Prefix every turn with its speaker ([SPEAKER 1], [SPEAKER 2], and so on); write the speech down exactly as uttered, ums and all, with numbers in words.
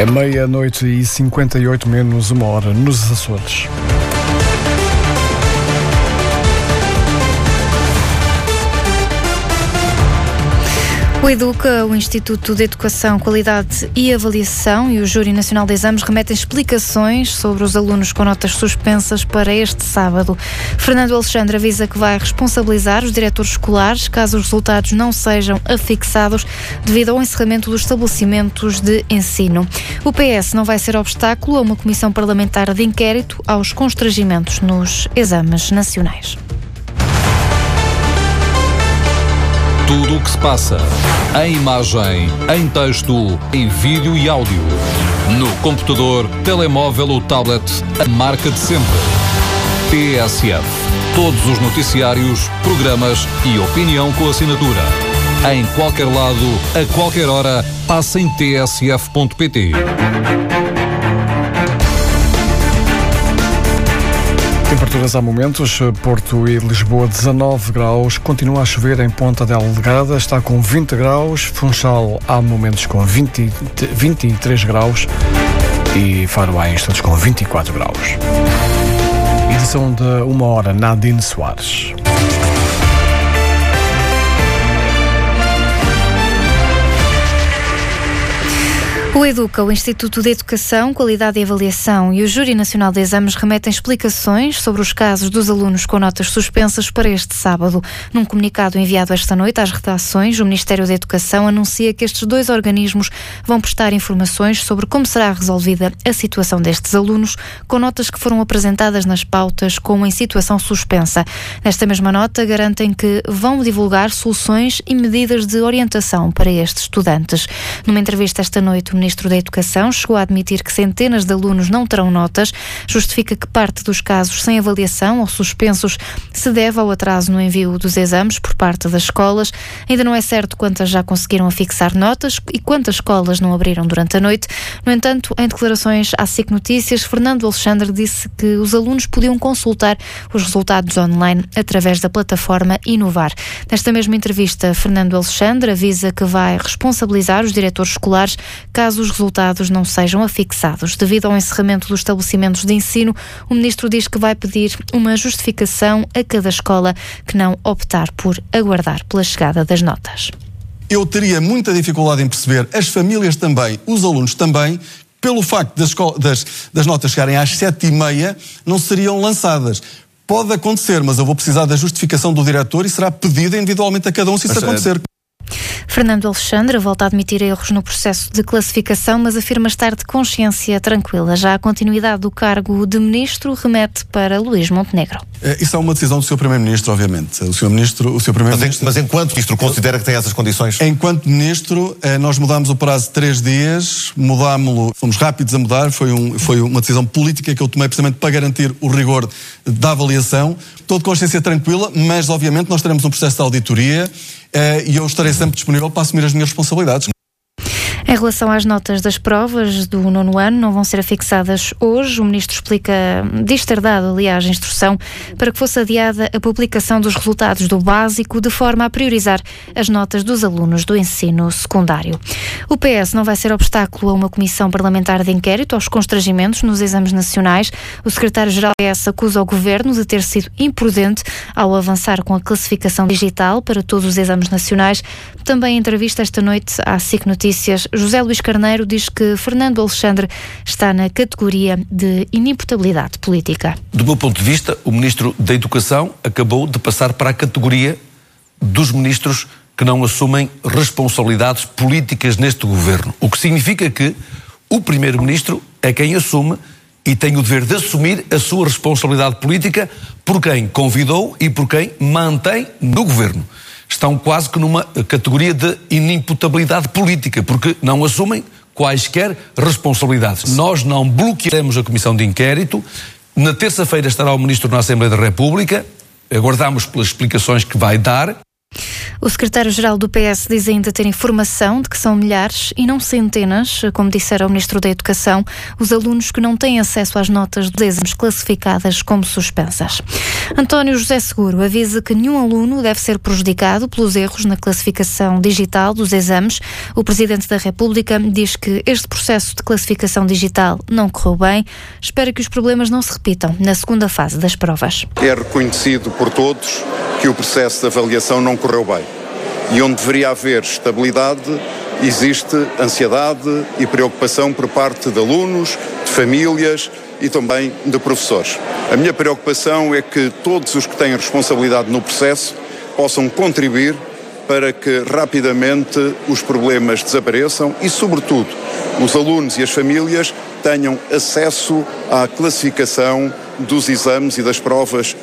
[SPEAKER 1] É meia-noite e cinquenta e oito menos uma hora nos Açores.
[SPEAKER 2] O EDUCA, o Instituto de Educação, Qualidade e Avaliação e o Júri Nacional de Exames remetem explicações sobre os alunos com notas suspensas para este sábado. Fernando Alexandre avisa que vai responsabilizar os diretores escolares caso os resultados não sejam afixados devido ao encerramento dos estabelecimentos de ensino. O P S não vai ser obstáculo a uma comissão parlamentar de inquérito aos constrangimentos nos exames nacionais.
[SPEAKER 3] Tudo o que se passa, em imagem, em texto, em vídeo e áudio. No computador, telemóvel ou tablet, a marca de sempre. T S F. Todos os noticiários, programas e opinião com assinatura. Em qualquer lado, a qualquer hora, passa em t s f ponto p t.
[SPEAKER 1] Temperaturas há momentos, Porto e Lisboa dezanove graus, continua a chover em Ponta Delgada, está com vinte graus, Funchal há momentos com vinte, vinte e três graus e Faro há instantes com vinte e quatro graus. Edição de uma hora, Nadine Soares.
[SPEAKER 2] O EDUCA, o Instituto de Educação, Qualidade e Avaliação e o Júri Nacional de Exames remetem explicações sobre os casos dos alunos com notas suspensas para este sábado. Num comunicado enviado esta noite às redações, o Ministério da Educação anuncia que estes dois organismos vão prestar informações sobre como será resolvida a situação destes alunos com notas que foram apresentadas nas pautas como em situação suspensa. Nesta mesma nota, garantem que vão divulgar soluções e medidas de orientação para estes estudantes. Numa entrevista esta noite, o Ministro da Educação chegou a admitir que centenas de alunos não terão notas, justifica que parte dos casos sem avaliação ou suspensos se deve ao atraso no envio dos exames por parte das escolas. Ainda não é certo quantas já conseguiram afixar notas e quantas escolas não abriram durante a noite. No entanto, em declarações à S I C Notícias, Fernando Alexandre disse que os alunos podiam consultar os resultados online através da plataforma Inovar. Nesta mesma entrevista, Fernando Alexandre avisa que vai responsabilizar os diretores escolares caso os resultados não sejam afixados. Devido ao encerramento dos estabelecimentos de ensino, o Ministro diz que vai pedir uma justificação a cada escola que não optar por aguardar pela chegada das notas.
[SPEAKER 4] Eu teria muita dificuldade em perceber, as famílias também, os alunos também, pelo facto das, das, das notas chegarem às sete e meia, não seriam lançadas. Pode acontecer, mas eu vou precisar da justificação do diretor e será pedida individualmente a cada um se isso mas, acontecer. É...
[SPEAKER 2] Fernando Alexandre volta a admitir erros no processo de classificação, mas afirma estar de consciência tranquila. Já a continuidade do cargo de Ministro remete para Luís Montenegro.
[SPEAKER 4] Isso é uma decisão do senhor Primeiro-Ministro, obviamente. O senhor Ministro, o senhor Primeiro-Ministro...
[SPEAKER 5] Mas, mas enquanto Ministro considera que tem essas condições?
[SPEAKER 4] Enquanto Ministro, nós mudámos o prazo de três dias, mudámo-lo, fomos rápidos a mudar, foi, um, foi uma decisão política que eu tomei precisamente para garantir o rigor da avaliação. Estou de consciência tranquila, mas obviamente nós teremos um processo de auditoria e eu estarei sempre disponível para assumir as minhas responsabilidades.
[SPEAKER 2] Em relação às notas das provas do nono ano, não vão ser afixadas hoje. O Ministro explica, diz ter dado, aliás, instrução para que fosse adiada a publicação dos resultados do básico, de forma a priorizar as notas dos alunos do ensino secundário. O P S não vai ser obstáculo a uma comissão parlamentar de inquérito aos constrangimentos nos exames nacionais. O secretário-geral do P S acusa o Governo de ter sido imprudente ao avançar com a classificação digital para todos os exames nacionais. Também em entrevista esta noite à S I C Notícias, José Luís Carneiro diz que Fernando Alexandre está na categoria de inimputabilidade política.
[SPEAKER 5] Do meu ponto de vista, o Ministro da Educação acabou de passar para a categoria dos ministros que não assumem responsabilidades políticas neste governo. O que significa que o Primeiro-Ministro é quem assume e tem o dever de assumir a sua responsabilidade política por quem convidou e por quem mantém no governo. Estão quase que numa categoria de inimputabilidade política, porque não assumem quaisquer responsabilidades. Nós não bloquearemos a comissão de inquérito. Na terça-feira estará o Ministro na Assembleia da República. Aguardamos pelas explicações que vai dar.
[SPEAKER 2] O secretário-geral do P S diz ainda ter informação de que são milhares e não centenas, como dissera o Ministro da Educação, os alunos que não têm acesso às notas dos exames classificadas como suspensas. António José Seguro avisa que nenhum aluno deve ser prejudicado pelos erros na classificação digital dos exames. O Presidente da República diz que este processo de classificação digital não correu bem. Espera que os problemas não se repitam na segunda fase das provas.
[SPEAKER 6] É reconhecido por todos que o processo de avaliação não correu bem. E onde deveria haver estabilidade, existe ansiedade e preocupação por parte de alunos, de famílias e também de professores. A minha preocupação é que todos os que têm responsabilidade no processo possam contribuir para que rapidamente os problemas desapareçam e, sobretudo, os alunos e as famílias tenham acesso à classificação dos exames e das provas